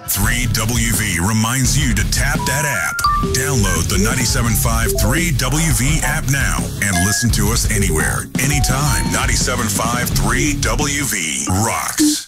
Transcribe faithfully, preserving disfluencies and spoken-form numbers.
three W V reminds you to tap that app. Download the ninety-seven point five three W V app now and listen to us anywhere, anytime. ninety-seven point five three W V rocks.